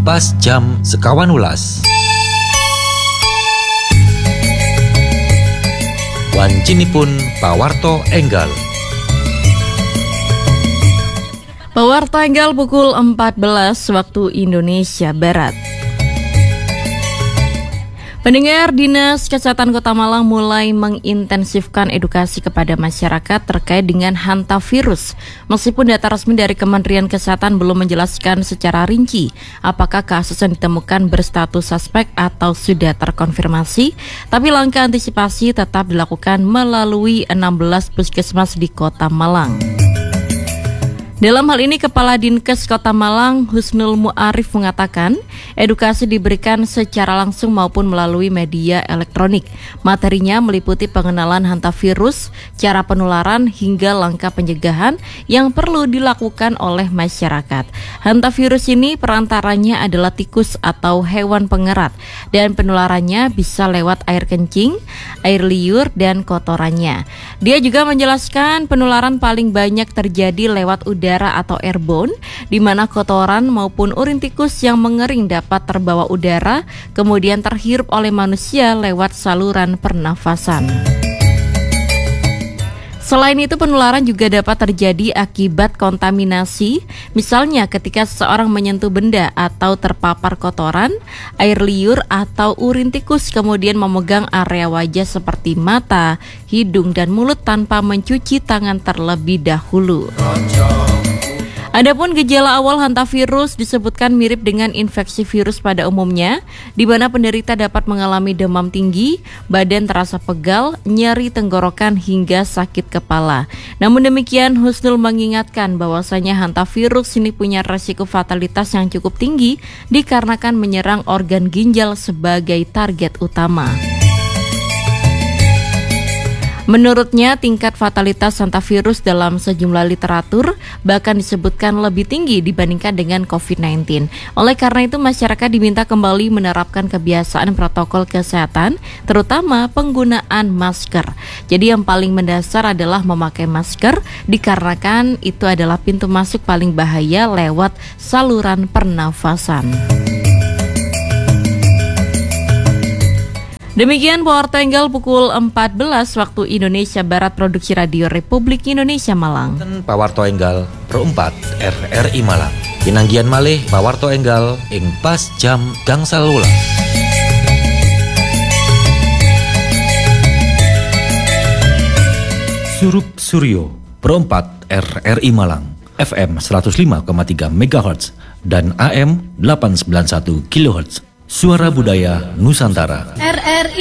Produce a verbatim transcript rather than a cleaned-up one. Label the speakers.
Speaker 1: pas jam sekawan ulas. Wancinipun pawarto enggal.
Speaker 2: Pawarto enggal pukul empat belas waktu Indonesia Barat. Pendengar, Dinas Kesehatan Kota Malang mulai mengintensifkan edukasi kepada masyarakat terkait dengan hantavirus. Meskipun data resmi dari Kementerian Kesehatan belum menjelaskan secara rinci apakah kasus yang ditemukan berstatus suspek atau sudah terkonfirmasi, tapi langkah antisipasi tetap dilakukan melalui enam belas puskesmas di Kota Malang. Dalam hal ini, Kepala Dinkes Kota Malang, Husnul Mu'arif, mengatakan edukasi diberikan secara langsung maupun melalui media elektronik. Materinya meliputi pengenalan hantavirus, cara penularan, hingga langkah pencegahan yang perlu dilakukan oleh masyarakat. Hantavirus ini perantaranya adalah tikus atau hewan pengerat, dan penularannya bisa lewat air kencing, air liur, dan kotorannya. Dia juga menjelaskan penularan paling banyak terjadi lewat udara atau airborne, di mana kotoran maupun urin tikus yang mengering dapat terbawa udara, kemudian terhirup oleh manusia lewat saluran pernafasan. Selain itu, penularan juga dapat terjadi akibat kontaminasi, misalnya ketika seseorang menyentuh benda atau terpapar kotoran, air liur, atau urin tikus, kemudian memegang area wajah seperti mata, hidung, dan mulut tanpa mencuci tangan terlebih dahulu. Adapun gejala awal hantavirus disebutkan mirip dengan infeksi virus pada umumnya, di mana penderita dapat mengalami demam tinggi, badan terasa pegal, nyeri tenggorokan, hingga sakit kepala. Namun demikian, Husnul mengingatkan bahwasanya hantavirus ini punya resiko fatalitas yang cukup tinggi dikarenakan menyerang organ ginjal sebagai target utama. Menurutnya, tingkat fatalitas hantavirus dalam sejumlah literatur bahkan disebutkan lebih tinggi dibandingkan dengan covid sembilan belas. Oleh karena itu, masyarakat diminta kembali menerapkan kebiasaan protokol kesehatan, terutama penggunaan masker. Jadi yang paling mendasar adalah memakai masker, dikarenakan itu adalah pintu masuk paling bahaya lewat saluran pernafasan. Demikian Pawarto enggal pukul empat belas waktu Indonesia Barat, Produksi Radio Republik Indonesia Malang.
Speaker 1: Pawarto enggal perempat R R I Malang. Pinanggian malih Pawarto enggal ing pas jam gangsal ulas. Surup Suryo perempat R R I Malang, F M seratus lima koma tiga megahertz dan A M delapan ratus sembilan puluh satu kilohertz. Suara Budaya Nusantara.
Speaker 3: R R I